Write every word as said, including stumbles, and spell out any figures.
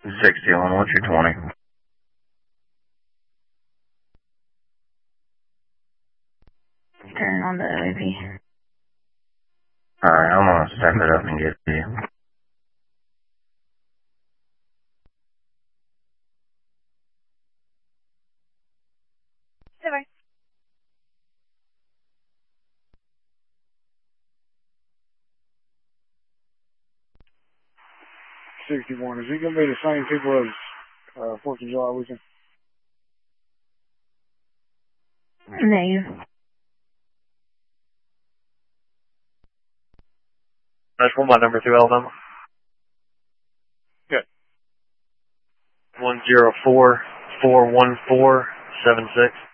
sixty-one, what's your twenty? Turn on the O A P. Alright, I'm gonna step it up and get to you. Silver. sixty-one. Is he going to be the same people as uh, fourth of July weekend? Negative. That's one, my number two, Alabama. Good. one zero four four one four seven six.